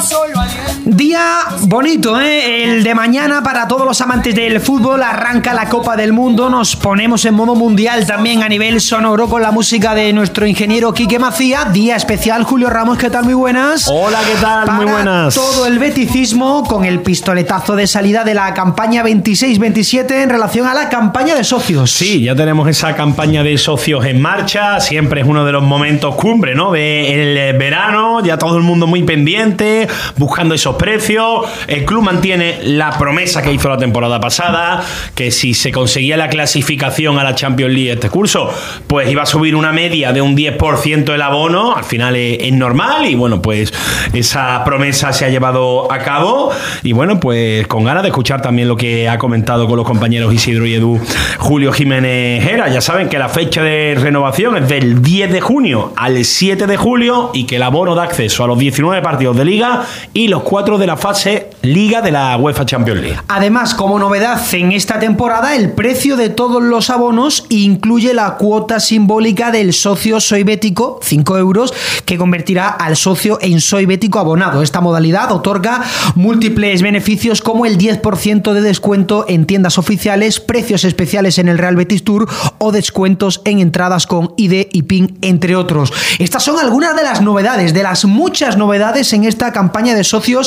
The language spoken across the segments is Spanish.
Día bonito, el de mañana para todos los amantes del fútbol. Arranca la Copa del Mundo, nos ponemos en modo mundial también a nivel sonoro con la música de nuestro ingeniero Quique Macía. Día especial, Julio Ramos, ¿qué tal? Muy buenas. Hola, ¿qué tal? Para muy buenas. Todo el beticismo con el pistoletazo de salida de la campaña 26-27 en relación a la campaña de socios. Sí, ya tenemos esa campaña de socios en marcha. Siempre es uno de los momentos cumbre, ¿no? Del verano, ya todo el mundo muy pendiente, buscando esos precios. El club mantiene la promesa que hizo la temporada pasada, que si se conseguía la clasificación a la Champions League este curso, pues iba a subir una media de un 10% el abono. Al final es normal y bueno, pues esa promesa se ha llevado a cabo y bueno, pues con ganas de escuchar también lo que ha comentado con los compañeros Isidro y Edu Julio Jiménez Hera. Ya saben que la fecha de renovación es del 10 de junio al 7 de julio y que el abono da acceso a los 19 partidos de Liga y los 4 de la fase Liga de la UEFA Champions League. Además, como novedad en esta temporada, el precio de todos los abonos incluye la cuota simbólica del socio Soy Bético, 5 euros, que convertirá al socio en Soy Bético abonado. Esta modalidad otorga múltiples beneficios como el 10% de descuento en tiendas oficiales, precios especiales en el Real Betis Tour o descuentos en entradas con ID y PIN, entre otros. Estas son algunas de las novedades, de las muchas novedades en esta campaña de socios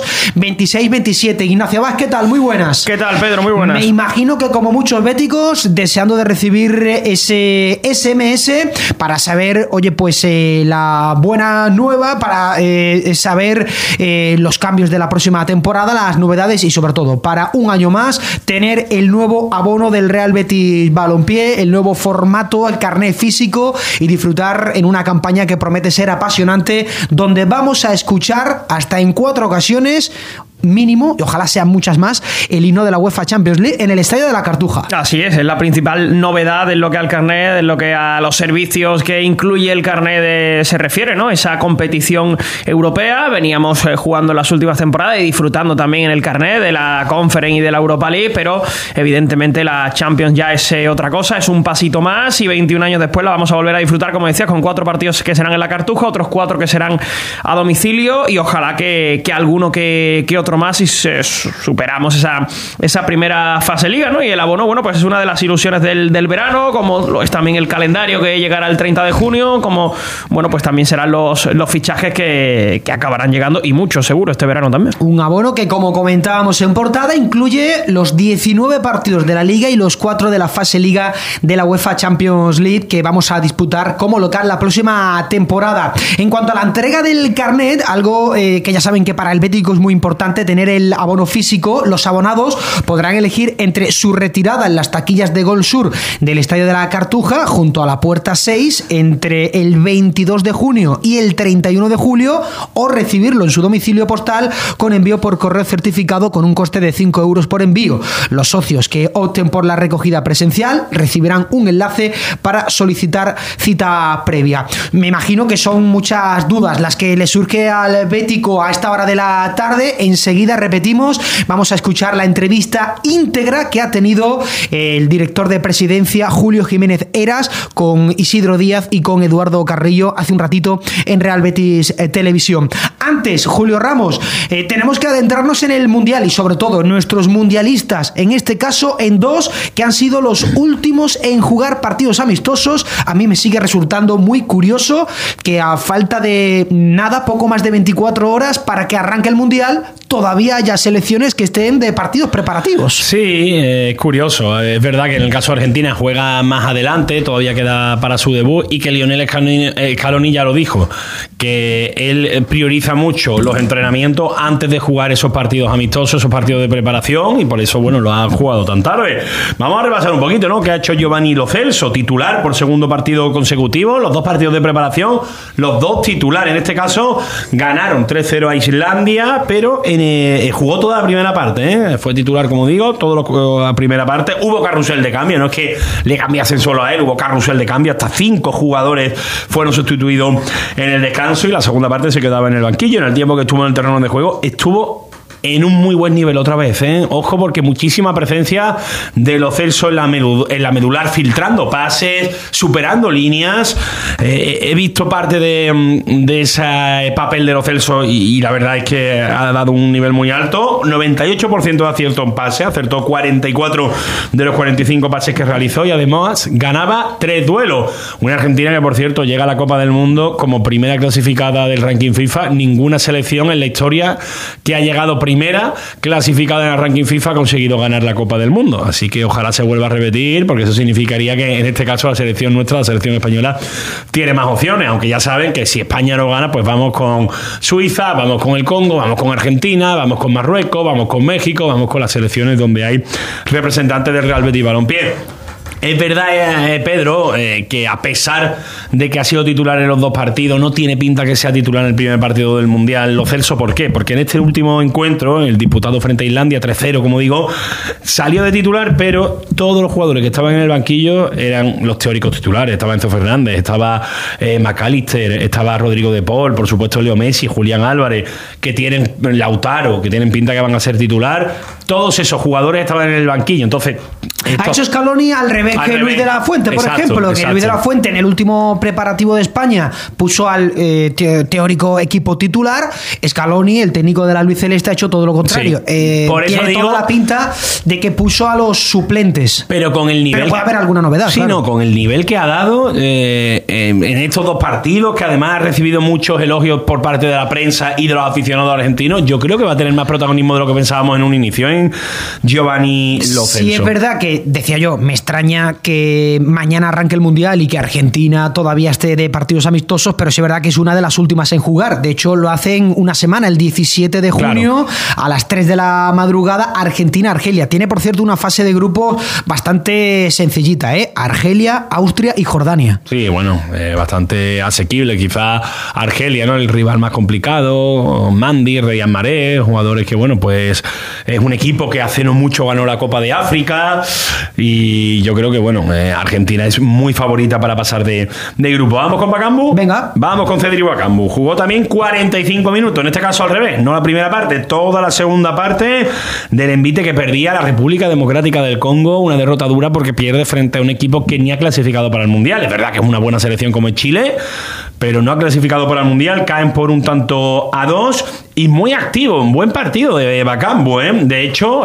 26-27. Ignacio Vaz, ¿qué tal? Muy buenas. ¿Qué tal, Pedro? Muy buenas. Me imagino que como muchos béticos, deseando de recibir ese SMS para saber, oye, pues la buena nueva, para saber los cambios de la próxima temporada, las novedades y sobre todo, para un año más, tener el nuevo abono del Real Betis Balompié, el nuevo formato, el carnet físico y disfrutar en una campaña que promete ser apasionante, donde vamos a escuchar hasta en 4 ocasiones mínimo, y ojalá sean muchas más, el himno de la UEFA Champions League en el Estadio de la Cartuja. Así es la principal novedad en lo que al carnet, en lo que a los servicios que incluye el carnet se refiere, ¿no? Esa competición europea. Veníamos jugando las últimas temporadas y disfrutando también en el carnet de la Conference y de la Europa League, pero evidentemente la Champions ya es otra cosa, es un pasito más y 21 años después la vamos a volver a disfrutar, como decías, con 4 partidos que serán en la Cartuja, otros 4 que serán a domicilio y ojalá que alguno que otro más y superamos esa primera fase Liga, ¿no? Y el abono, bueno, pues es una de las ilusiones del verano, como lo es también el calendario que llegará el 30 de junio, como, bueno, pues también serán los fichajes que acabarán llegando y muchos seguro este verano también. Un abono que, como comentábamos en portada, incluye los 19 partidos de la Liga y los 4 de la fase Liga de la UEFA Champions League que vamos a disputar como local la próxima temporada. En cuanto a la entrega del carnet, algo que ya saben que para el bético es muy importante tener el abono físico. Los abonados podrán elegir entre su retirada en las taquillas de Gol Sur del Estadio de la Cartuja junto a la puerta 6 entre el 22 de junio y el 31 de julio o recibirlo en su domicilio postal con envío por correo certificado con un coste de 5 euros por envío. Los socios que opten por la recogida presencial recibirán un enlace para solicitar cita previa. Me imagino que son muchas dudas las que le surge al bético a esta hora de la tarde. Enseguida repetimos, vamos a escuchar la entrevista íntegra que ha tenido el director de presidencia Julio Jiménez Heras con Isidro Díaz y con Eduardo Carrillo hace un ratito en Real Betis Televisión. Antes, Julio Ramos, tenemos que adentrarnos en el Mundial y sobre todo en nuestros mundialistas, en este caso en 2 que han sido los últimos en jugar partidos amistosos. A mí me sigue resultando muy curioso que a falta de nada, poco más de 24 horas para que arranque el Mundial, todavía haya selecciones que estén de partidos preparativos. Sí, es curioso. Es verdad que en el caso de Argentina juega más adelante, todavía queda para su debut y que Lionel Scaloni ya lo dijo, que él prioriza mucho los entrenamientos antes de jugar esos partidos amistosos, esos partidos de preparación y por eso, bueno, lo ha jugado tan tarde. Vamos a repasar un poquito, ¿no? Que ha hecho Giovanni Lo Celso, titular por segundo partido consecutivo, los 2 partidos de preparación, los 2 titulares. En este caso ganaron 3-0 a Islandia, pero jugó toda la primera parte, ¿eh? Fue titular, como digo, toda la primera parte. Hubo carrusel de cambio, no es que le cambiasen solo a él, hubo carrusel de cambio, hasta 5 jugadores fueron sustituidos en el descanso y la segunda parte se quedaba en el banquillo. En el tiempo que estuvo en el terreno de juego estuvo en un muy buen nivel otra vez, ¿eh? Ojo, porque muchísima presencia de Lo Celso en la medular, filtrando pases, superando líneas. He visto parte de ese papel de Lo Celso y la verdad es que ha dado un nivel muy alto. 98% de acierto en pase, acertó 44 de los 45 pases que realizó y además ganaba 3 duelos. Una Argentina que, por cierto, llega a la Copa del Mundo como primera clasificada del ranking FIFA. Ninguna selección en la historia que ha llegado primera clasificada en el ranking FIFA ha conseguido ganar la Copa del Mundo. Así que ojalá se vuelva a repetir, porque eso significaría que en este caso la selección nuestra, la selección española, tiene más opciones, aunque ya saben que si España no gana, pues vamos con Suiza, vamos con el Congo, vamos con Argentina, vamos con Marruecos, vamos con México, vamos con las selecciones donde hay representantes del Real Betis Balompié. Es verdad, Pedro, que a pesar de que ha sido titular en los 2 partidos, no tiene pinta que sea titular en el primer partido del Mundial. Lo Celso, ¿por qué? Porque en este último encuentro, el disputado frente a Islandia, 3-0, como digo, salió de titular, pero todos los jugadores que estaban en el banquillo eran los teóricos titulares. Estaba Enzo Fernández, estaba McAllister, estaba Rodrigo de Paul, por supuesto Leo Messi, Julián Álvarez, que tienen Lautaro, que tienen pinta que van a ser titular. Todos esos jugadores estaban en el banquillo. Entonces, ha hecho Scaloni al revés que Luis de la Fuente, por ejemplo. Que Luis de la Fuente en el último preparativo de España puso al teórico equipo titular. Scaloni, el técnico de la albiceleste, ha hecho todo lo contrario. Sí. Por eso tiene digo, toda la pinta de que puso a los suplentes. Pero con el nivel. Pero puede haber alguna novedad. Sí, claro. No, con el nivel que ha dado en estos 2 partidos, que además ha recibido muchos elogios por parte de la prensa y de los aficionados argentinos, yo creo que va a tener más protagonismo de lo que pensábamos en un inicio en Giovanni Lo Celso. Sí, es verdad que, decía yo, me extraña que mañana arranque el Mundial y que Argentina todavía esté de partidos amistosos, pero sí es verdad que es una de las últimas en jugar. De hecho, lo hacen una semana, el 17 de junio, a las 3 de la madrugada, Argentina-Argelia. Tiene, por cierto, una fase de grupo bastante sencillita, ¿eh? Argelia, Austria y Jordania. Sí, bueno, bastante asequible. Quizá Argelia, ¿no? El rival más complicado. Mandi, Riyad Mahrez, jugadores que, bueno, pues es un equipo que hace no mucho ganó la Copa de África y yo creo que, bueno, Argentina es muy favorita para pasar de grupo. ¿Vamos con Bakambu? Venga. Vamos con Cedric Bakambu. Jugó también 45 minutos, en este caso al revés, no la primera parte, toda la segunda parte del envite que perdía la República Democrática del Congo, una derrota dura porque pierde frente a un equipo que ni ha clasificado para el Mundial. Es verdad que es una buena selección como es Chile, pero no ha clasificado para el Mundial, caen por un tanto a 2 y muy activo, un buen partido de Bakambu, ¿eh? De hecho,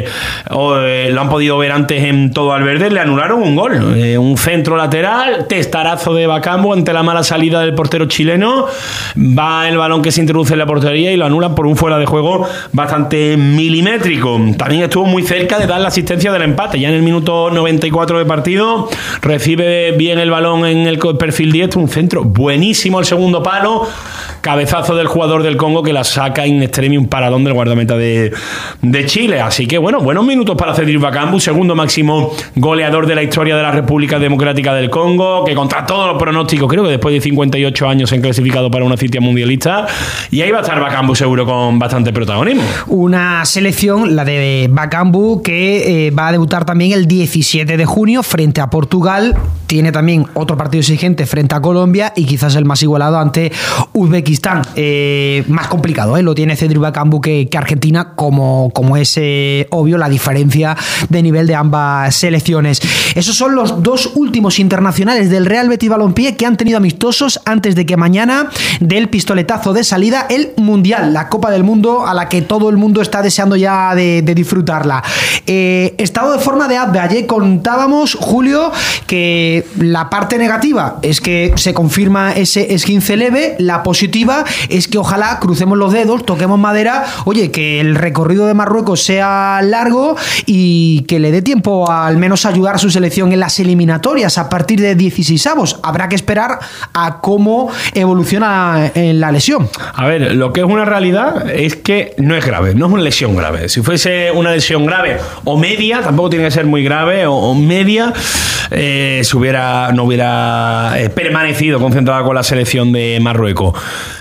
lo han podido ver antes en Todo al Verde, le anularon un gol, un centro lateral, testarazo de Bakambu ante la mala salida del portero chileno, va el balón que se introduce en la portería y lo anulan por un fuera de juego bastante milimétrico. También estuvo muy cerca de dar la asistencia del empate, ya en el minuto 94 de partido, recibe bien el balón en el perfil 10, un centro buenísimo al segundo palo, cabezazo del jugador del Congo que la saca in extremis, un paradón del guardameta de Chile. Así que bueno, buenos minutos para Cedric Bakambu, segundo máximo goleador de la historia de la República Democrática del Congo, que contra todos los pronósticos, creo que después de 58 años se han clasificado para una cita mundialista, y ahí va a estar Bakambu seguro con bastante protagonismo. Una selección, la de Bakambu, que va a debutar también el 17 de junio frente a Portugal. Tiene también otro partido exigente frente a Colombia y quizás el más igualado ante Uzbekistán. Más complicado, lo tiene Cedric Bakambu que Argentina, como es obvio la diferencia de nivel de ambas selecciones. Esos son los 2 últimos internacionales del Real Betis Balompié que han tenido amistosos antes de que mañana dé el pistoletazo de salida el Mundial, la Copa del Mundo a la que todo el mundo está deseando ya de disfrutarla. Estado de forma de Abbe. Ayer contábamos, Julio, que la parte negativa es que se confirma ese esguince leve, la positiva es que ojalá crucemos los dedos, toquemos madera, oye, que el recorrido de Marruecos sea largo y que le dé tiempo a, al menos, ayudar a su selección en las eliminatorias a partir de 16avos. Habrá que esperar a cómo evoluciona en la lesión. A ver, lo que es una realidad es que no es grave, no es una lesión grave. Si fuese una lesión grave o media, tampoco tiene que ser muy grave, o media, no hubiera permanecido concentrada con la selección de Marruecos.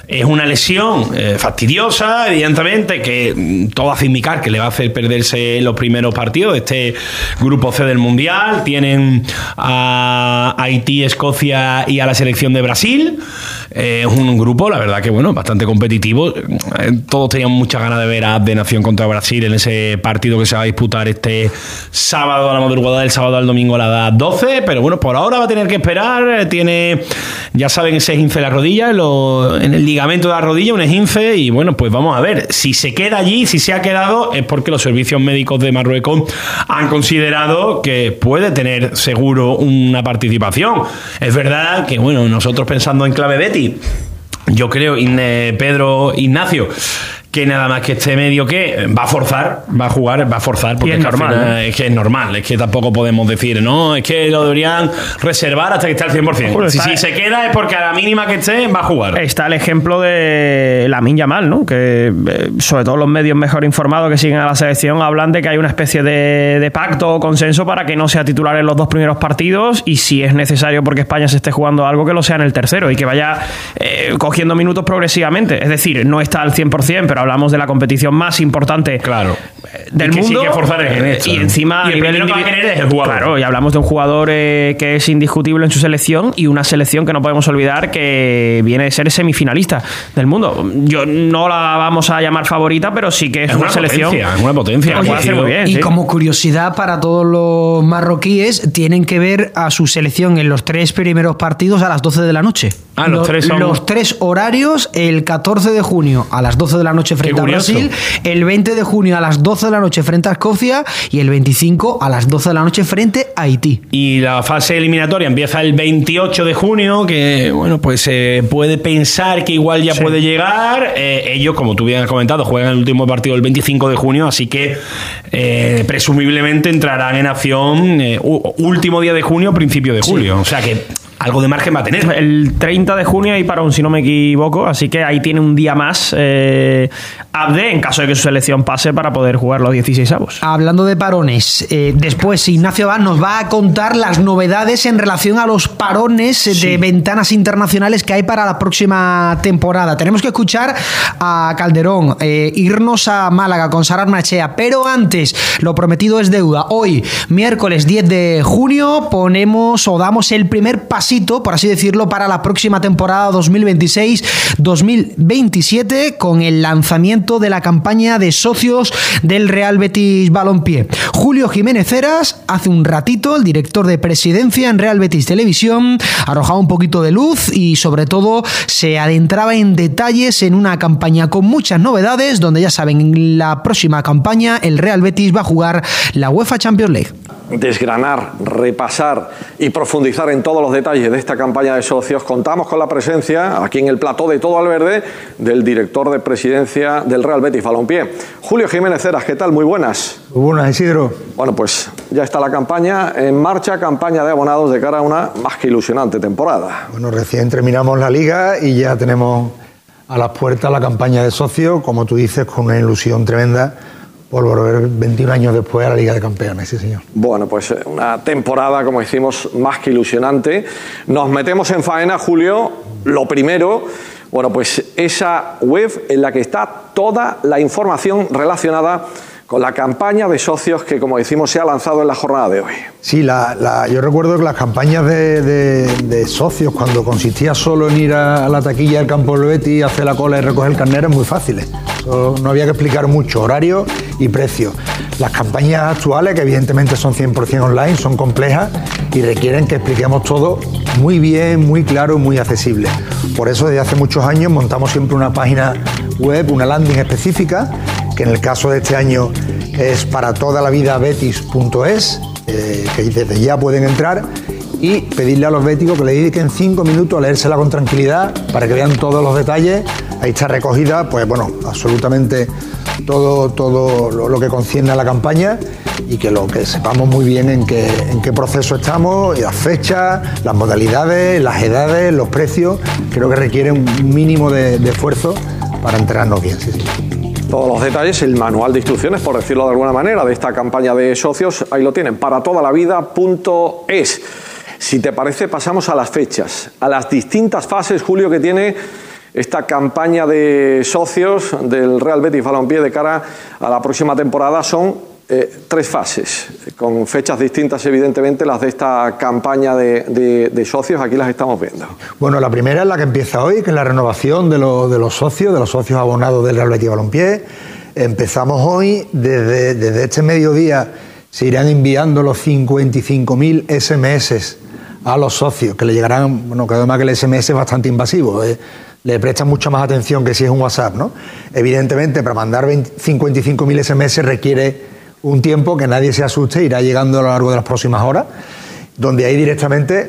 Es una lesión fastidiosa, evidentemente, que todo hace indicar que le va a hacer perderse los primeros partidos de este grupo C del Mundial. Tienen a Haití, Escocia y a la selección de Brasil. Es un grupo, la verdad que bueno, bastante competitivo. Todos teníamos muchas ganas de ver a de Nación contra Brasil en ese partido que se va a disputar este sábado a la madrugada del sábado al domingo a las 12, pero bueno, por ahora va a tener que esperar. Tiene, ya saben, ese esguince en la rodilla, en el ligamento de la rodilla, un esguince, y bueno, pues vamos a ver si se queda allí. Si se ha quedado es porque los servicios médicos de Marruecos han considerado que puede tener seguro una participación. Es verdad que bueno, nosotros pensando en clave Betis, yo creo, Pedro Ignacio, que nada más que esté medio que va a forzar, va a jugar, va a forzar, porque es normal, final, es que es normal, es que tampoco podemos decir, no, es que lo deberían reservar hasta que esté al 100%. Bueno, si se queda es porque a la mínima que esté va a jugar. Está el ejemplo de Lamine Yamal, ¿no? Que sobre todo los medios mejor informados que siguen a la selección hablan de que hay una especie de pacto o consenso para que no sea titular en los 2 primeros partidos, y si es necesario porque España se esté jugando algo, que lo sea en el tercero y que vaya cogiendo minutos progresivamente. Es decir, no está al 100%, pero hablamos de la competición más importante, claro, del mundo. Sí que forzar en esto, y encima y el primero que va a querer es el jugador. Claro, y hablamos de un jugador que es indiscutible en su selección, y una selección que no podemos olvidar que viene de ser semifinalista del mundo. Yo no la vamos a llamar favorita, pero sí que es una selección. Es una potencia. Puede hacer muy bien, y sí. como curiosidad para todos los marroquíes, tienen que ver a su selección en los 3 primeros partidos a las 12 de la noche. Los 3 horarios: el 14 de junio a las 12 de la noche frente a Brasil, el 20 de junio a las 12 de la noche frente a Escocia y el 25 a las 12 de la noche frente a Haití. Y la fase eliminatoria empieza el 28 de junio, que bueno, pues se puede pensar que igual ya puede llegar. Ellos, como tú bien has comentado, juegan el último partido el 25 de junio, así que presumiblemente entrarán en acción último día de junio, principio de julio. O sea que algo de margen va a tener. El 30 de junio hay parón, si no me equivoco, así que ahí tiene un día más Abde, en caso de que su selección pase, para poder jugar los 16avos. Hablando de parones, después Ignacio Abad nos va a contar las novedades en relación a los parones de ventanas internacionales que hay para la próxima temporada. Tenemos que escuchar a Calderón, irnos a Málaga con Sara Armachea, pero antes, lo prometido es deuda. Hoy, miércoles 10 de junio, ponemos o damos el primer pasito, por así decirlo, para la próxima temporada 2026-2027, con el lanzamiento de la campaña de socios del Real Betis Balompié. Julio Jiménez Heras, hace un ratito, el director de presidencia en Real Betis Televisión, arrojaba un poquito de luz y sobre todo se adentraba en detalles en una campaña con muchas novedades, donde ya saben, en la próxima campaña el Real Betis va a jugar la UEFA Champions League. Desgranar, repasar y profundizar en todos los detalles de esta campaña de socios, contamos con la presencia aquí en el plató de Todo al Verde del director de presidencia del Real Betis Balompié, Julio Jiménez Heras. ¿Qué tal? Muy buenas. Muy buenas, Isidro. Bueno, pues ya está la campaña en marcha, campaña de abonados de cara a una más que ilusionante temporada. Bueno, recién terminamos la liga y ya tenemos a las puertas la campaña de socios, como tú dices, con una ilusión tremenda por volver 21 años después a la Liga de Campeones, sí señor. Bueno, pues una temporada, como decimos, más que ilusionante. Nos metemos en faena, Julio. Lo primero, bueno, pues esa web en la que está toda la información relacionada con la campaña de socios que, como decimos, se ha lanzado en la jornada de hoy. Sí, yo recuerdo que las campañas de socios, cuando consistía solo en ir a la taquilla del campo del Betis, hacer la cola y recoger el carnet, eran muy fáciles. No había que explicar mucho, horario y precio. Las campañas actuales, que evidentemente son 100% online, son complejas y requieren que expliquemos todo muy bien, muy claro, muy accesible. Por eso, desde hace muchos años montamos siempre una página web, una landing específica, que en el caso de este año es para toda la vida betis.es, que desde ya pueden entrar y pedirle a los béticos que le dediquen 5 minutos a leérsela con tranquilidad para que vean todos los detalles. Ahí está recogida, pues bueno, absolutamente todo lo que concierne a la campaña, y que lo que sepamos muy bien en qué proceso estamos, y las fechas, las modalidades, las edades, los precios. Creo que requiere un mínimo de esfuerzo para enterarnos bien. Sí. Todos los detalles, el manual de instrucciones, por decirlo de alguna manera, de esta campaña de socios, ahí lo tienen, para toda la vida.es. Si te parece, pasamos a las fechas, a las distintas fases, Julio, que tiene esta campaña de socios del Real Betis Balompié de cara a la próxima temporada son 3 fases, con fechas distintas evidentemente las de esta campaña de socios, aquí las estamos viendo. Bueno, la primera es la que empieza hoy, que es la renovación de los socios abonados del Real Betis Balompié. Empezamos hoy, desde este mediodía se irán enviando los 55.000 SMS a los socios, que le llegarán, bueno, que además que el SMS es bastante invasivo, le prestan mucha más atención que si es un WhatsApp, ¿no? Evidentemente, para mandar 55.000 SMS requiere un tiempo, que nadie se asuste, irá llegando a lo largo de las próximas horas, donde ahí directamente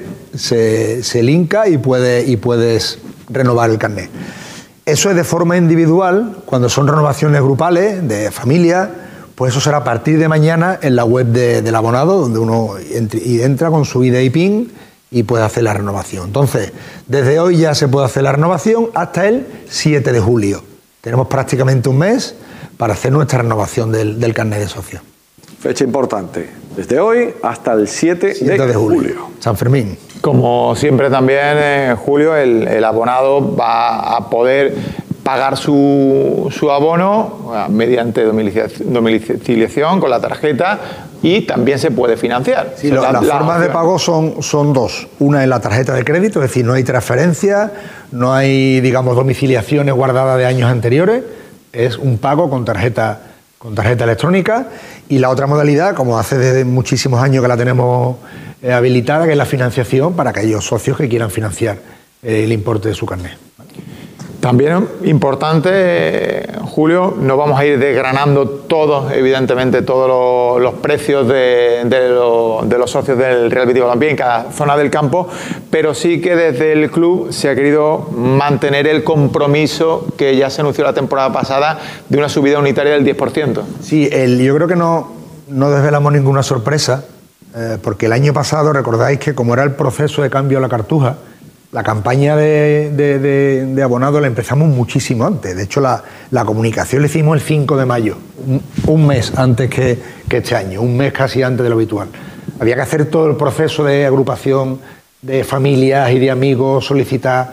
se linka y puedes renovar el carnet. Eso es de forma individual. Cuando son renovaciones grupales, de familia, pues eso será a partir de mañana en la web del abonado, donde uno entra con su ID y PIN y puede hacer la renovación. Entonces, desde hoy ya se puede hacer la renovación hasta el 7 de julio. Tenemos prácticamente un mes para hacer nuestra renovación del carnet de socio. Fecha importante, desde hoy hasta el 7 de julio. San Fermín. Como siempre también, Julio, el abonado va a poder pagar su abono mediante domiciliación con la tarjeta y también se puede financiar. Sí, las formas de pago son 2. Una es la tarjeta de crédito, es decir, no hay transferencia, no hay, digamos, domiciliaciones guardadas de años anteriores, es un pago con tarjeta electrónica. Y la otra modalidad, como hace desde muchísimos años que la tenemos habilitada, que es la financiación para aquellos socios que quieran financiar el importe de su carnet. También importante, Julio, no vamos a ir desgranando todos, evidentemente, todos los precios de los socios del Real Betis Balompié en cada zona del campo, pero sí que desde el club se ha querido mantener el compromiso que ya se anunció la temporada pasada de una subida unitaria del 10%. Sí, yo creo que no desvelamos ninguna sorpresa, porque el año pasado, recordáis que como era el proceso de cambio a la cartuja, la campaña de abonado la empezamos muchísimo antes. De hecho, la comunicación la hicimos el 5 de mayo, un mes antes que este año, un mes casi antes de lo habitual. Había que hacer todo el proceso de agrupación de familias y de amigos, solicitar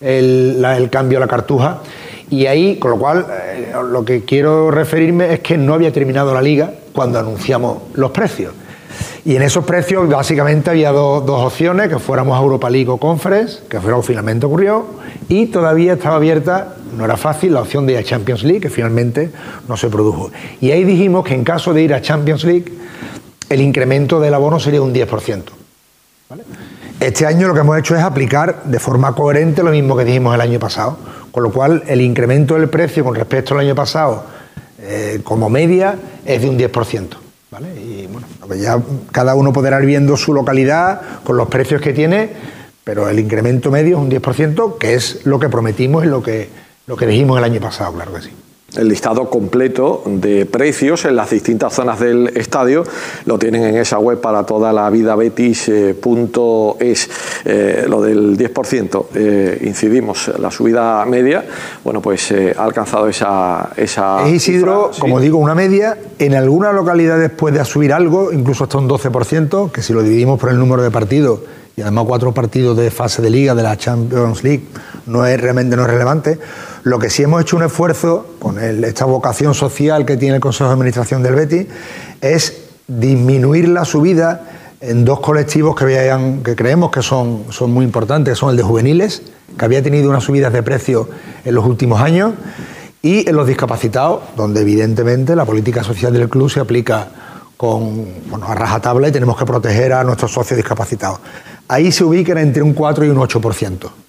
el cambio a la cartuja. Y ahí, con lo cual, lo que quiero referirme es que no había terminado la liga cuando anunciamos los precios. Y en esos precios básicamente había dos opciones, que fuéramos a Europa League o Conference, que fue lo que finalmente ocurrió, y todavía estaba abierta, no era fácil, la opción de ir a Champions League, que finalmente no se produjo. Y ahí dijimos que en caso de ir a Champions League, el incremento del abono sería un 10%. ¿Vale? Este año lo que hemos hecho es aplicar de forma coherente lo mismo que dijimos el año pasado, con lo cual el incremento del precio con respecto al año pasado, como media, es de un 10%. ¿Vale? Y bueno, ya cada uno podrá ir viendo su localidad con los precios que tiene, pero el incremento medio es un 10%, que es lo que prometimos y lo que dijimos el año pasado, claro que sí. El listado completo de precios en las distintas zonas del estadio lo tienen en esa web para toda la vida betis.es. Lo del 10%, incidimos, la subida media, bueno, pues ha alcanzado esa es Isidro, cifra, como digo, una media. En algunas localidades puede subir algo, incluso hasta un 12%, que si lo dividimos por el número de partidos, y además 4 partidos de fase de liga de la Champions League, realmente no es relevante. Lo que sí hemos hecho un esfuerzo con esta vocación social que tiene el Consejo de Administración del Betis es disminuir la subida en 2 colectivos que creemos que son muy importantes, que son el de juveniles, que había tenido unas subidas de precio en los últimos años, y en los discapacitados, donde evidentemente la política social del club se aplica a rajatabla y tenemos que proteger a nuestros socios discapacitados. Ahí se ubican entre un 4 y un 8%.